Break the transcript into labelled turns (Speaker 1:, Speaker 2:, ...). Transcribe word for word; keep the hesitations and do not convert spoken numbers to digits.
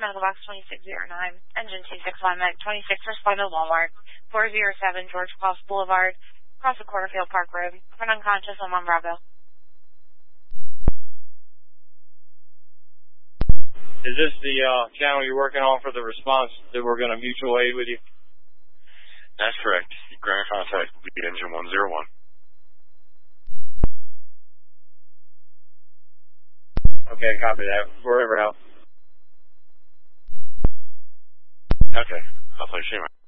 Speaker 1: Medical Box twenty-six oh nine, Engine two six one, Medic twenty-six, respond to Walmart, four oh seven George Cross Boulevard, across the Quarterfield Park Road, for an unconscious on one Bravo.
Speaker 2: Is this the uh, channel you're working on for the response that we're going to mutual aid with you?
Speaker 3: That's correct. Ground contact will be engine one oh one.
Speaker 2: Okay, copy that. Wherever help.
Speaker 3: Okay, I'll play Shima.